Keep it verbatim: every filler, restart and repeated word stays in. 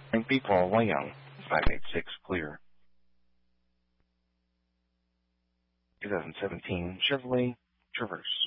Thank B. Paul Young, five eight six clear. twenty seventeen Chevrolet Traverse.